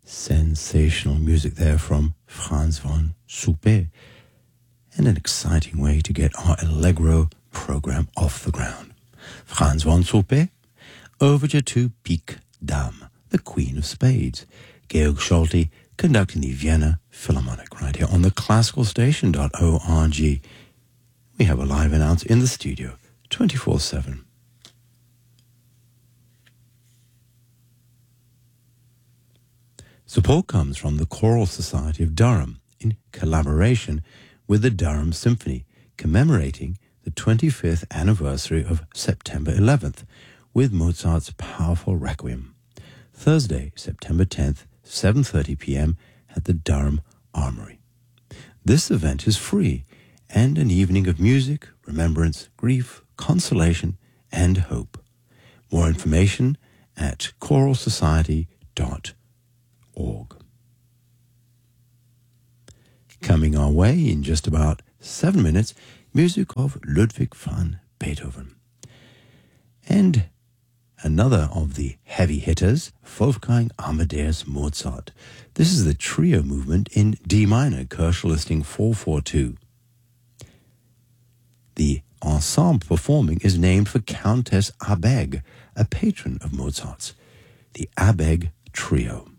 Sensational music there from Franz von Suppé, and an exciting way to get our Allegro program off the ground. Franz von Suppé, Overture to Pique Dame, the Queen of Spades. Georg Scholti conducting the Vienna Philharmonic right here on the classicalstation.org. We have a live announcer in the studio, 24/7. Support comes from the Choral Society of Durham in collaboration with the Durham Symphony, commemorating the 25th anniversary of September 11th with Mozart's powerful Requiem. Thursday, September 10th, 7:30 p.m. at the Durham Armory. This event is free and an evening of music, remembrance, grief, consolation, and hope. More information at choralsociety.org. Coming our way in just about 7 minutes, music of Ludwig van Beethoven. And another of the heavy hitters, Wolfgang Amadeus Mozart. This is the trio movement in D minor, Koelsch listing 442. The ensemble performing is named for Countess Abegg, a patron of Mozart's. The Abegg Trio.